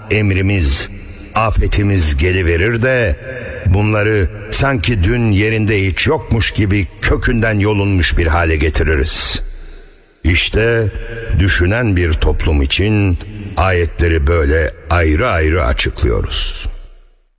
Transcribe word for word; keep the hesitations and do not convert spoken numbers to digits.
emrimiz, afetimiz geliverir de bunları sanki dün yerinde hiç yokmuş gibi kökünden yolunmuş bir hale getiririz. İşte düşünen bir toplum için ayetleri böyle ayrı ayrı açıklıyoruz.